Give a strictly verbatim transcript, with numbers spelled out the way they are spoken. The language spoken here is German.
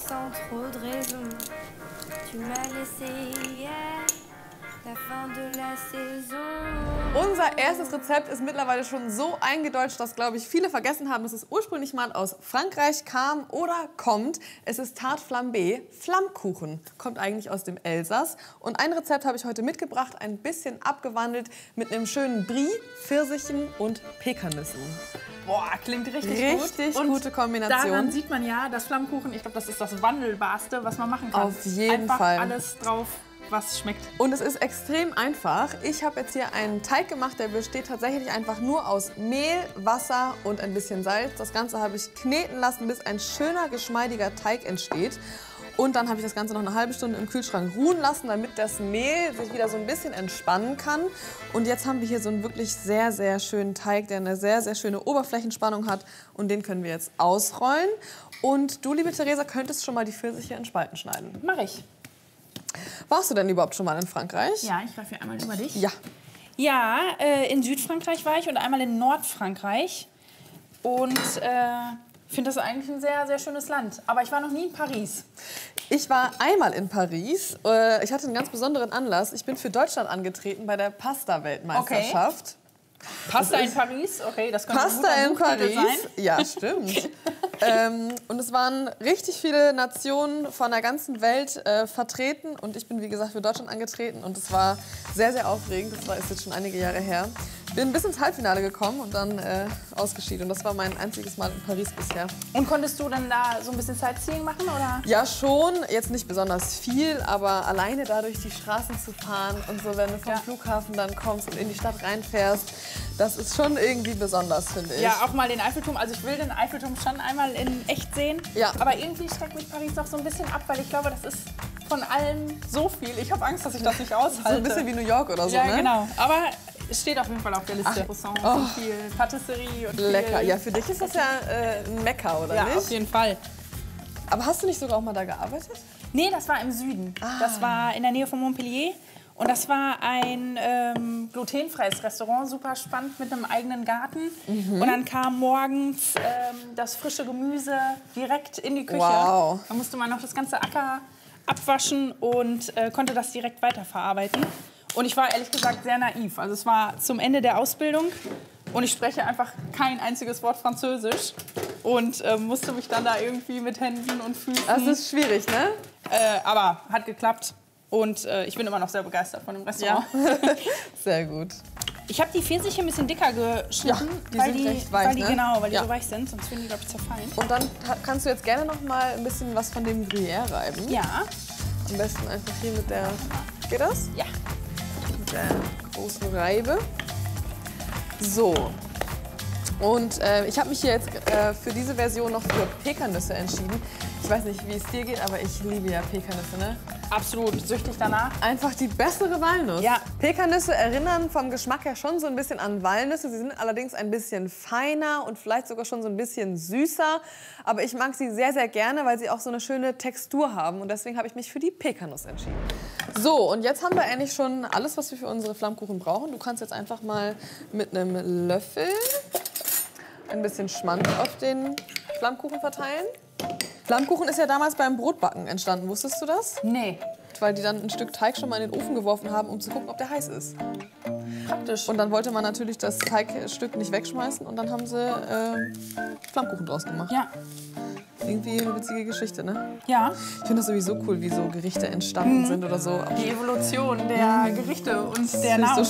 sans trop de raison. Tu m'as laissé hier, la fin de la saison. Unser erstes Rezept ist mittlerweile schon so eingedeutscht, dass, glaube ich, viele vergessen haben, dass es ursprünglich mal aus Frankreich kam oder kommt. Es ist Tarte Flambée, Flammkuchen. Kommt eigentlich aus dem Elsass. Und ein Rezept habe ich heute mitgebracht, ein bisschen abgewandelt mit einem schönen Brie, Pfirsichen und Pekannüssen. Boah, klingt richtig, Richtig gut. Und gute Kombination. Daran sieht man ja, dass Flammkuchen, ich glaube, das ist das Wandelbarste, was man machen kann. Auf jeden Einfach Fall. alles drauf, was schmeckt. Und es ist extrem einfach. Ich habe jetzt hier einen Teig gemacht, der besteht tatsächlich einfach nur aus Mehl, Wasser und ein bisschen Salz. Das Ganze habe ich kneten lassen, bis ein schöner, geschmeidiger Teig entsteht. Und dann habe ich das Ganze noch eine halbe Stunde im Kühlschrank ruhen lassen, damit das Mehl sich wieder so ein bisschen entspannen kann. Und jetzt haben wir hier so einen wirklich sehr, sehr schönen Teig, der eine sehr, sehr schöne Oberflächenspannung hat. Und den können wir jetzt ausrollen. Und du, liebe Theresa, könntest schon mal die Pfirsiche in Spalten schneiden. Mach ich. Warst du denn überhaupt schon mal in Frankreich? Ja, ich greife hier einmal über dich. Ja. Ja, äh, in Südfrankreich war ich und einmal in Nordfrankreich. Und äh, finde das eigentlich ein sehr, sehr schönes Land. Aber ich war noch nie in Paris. Ich war einmal in Paris. Äh, Ich hatte einen ganz besonderen Anlass. Ich bin für Deutschland angetreten bei der Pasta-Weltmeisterschaft. Pasta in Paris? Okay, das könnte Pasta ein in guter Buchtitel Paris? sein. Ja, stimmt. ähm, und es waren richtig viele Nationen von der ganzen Welt äh, vertreten. Und ich bin, wie gesagt, für Deutschland angetreten. Und es war sehr, sehr aufregend. Das war, ist jetzt schon einige Jahre her. Bin bis ins Halbfinale gekommen und dann äh, ausgeschieden. Und das war mein einziges Mal in Paris bisher. Und konntest du dann da so ein bisschen Sightseeing machen, oder? Ja, schon. Jetzt nicht besonders viel, aber alleine da durch die Straßen zu fahren und so, wenn du vom Ja. Flughafen dann kommst und in die Stadt reinfährst, das ist schon irgendwie besonders, finde ich. Ja, auch mal den Eiffelturm. Also ich will den Eiffelturm schon einmal in echt sehen. Ja. Aber irgendwie schreckt mich Paris noch so ein bisschen ab, weil ich glaube, das ist von allem so viel. Ich habe Angst, dass ich das nicht aushalte. So ein bisschen wie New York oder so, Ja, ne? genau. Aber es steht auf jeden Fall auf der Liste. Croissants oh. und viel Patisserie und Lecker. viel... Ja, für dich ist das ja äh, ein Mekka, oder Ja, nicht? auf jeden Fall. Aber hast du nicht sogar auch mal da gearbeitet? Nee, das war im Süden. Das war in der Nähe von Montpellier. Und das war ein ähm, glutenfreies Restaurant, super spannend, mit einem eigenen Garten. Mhm. Und dann kam morgens ähm, das frische Gemüse direkt in die Küche. Wow. Da musste man noch das ganze Acker abwaschen und äh, konnte das direkt weiterverarbeiten. Und ich war ehrlich gesagt sehr naiv. Also es war zum Ende der Ausbildung und ich spreche einfach kein einziges Wort Französisch. Und äh, musste mich dann da irgendwie mit Händen und Füßen... Das ist schwierig, ne? Äh, aber hat geklappt. Und äh, ich bin immer noch sehr begeistert von dem Restaurant. Ja. Sehr gut. Ich habe die Pfirsiche ein bisschen dicker geschnitten, Ja, die weil, sind die, recht weich, weil die ne? genau, weil die Ja. so weich sind, sonst würden die, glaube ich, zerfallen. Und dann ha- kannst du jetzt gerne noch mal ein bisschen was von dem Gruyère reiben. Ja, Am besten einfach hier mit der... Geht das? ja. Mit der großen Reibe. So. Und äh, ich habe mich hier jetzt äh, für diese Version noch für Pekannüsse entschieden. Ich weiß nicht, wie es dir geht, aber ich liebe ja Pekannüsse, ne? Absolut süchtig danach. Einfach die bessere Walnuss. Ja. Pekannüsse erinnern vom Geschmack her schon so ein bisschen an Walnüsse. Sie sind allerdings ein bisschen feiner und vielleicht sogar schon so ein bisschen süßer. Aber ich mag sie sehr, sehr gerne, weil sie auch so eine schöne Textur haben. Und deswegen habe ich mich für die Pekanuss entschieden. So, und jetzt haben wir eigentlich schon alles, was wir für unsere Flammkuchen brauchen. Du kannst jetzt einfach mal mit einem Löffel ein bisschen Schmand auf den Flammkuchen verteilen. Flammkuchen ist ja damals beim Brotbacken entstanden. Wusstest du das? Nee, Weil die dann ein Stück Teig schon mal in den Ofen geworfen haben, um zu gucken, ob der heiß ist. praktisch. Und dann wollte man natürlich das Teigstück nicht wegschmeißen und dann haben sie äh, Flammkuchen draus gemacht. Ja, Irgendwie eine witzige Geschichte, ne? ja. Ich finde das sowieso cool, wie so Gerichte entstanden sind oder so. Die Evolution der Gerichte und der Finde ich so Nahrung.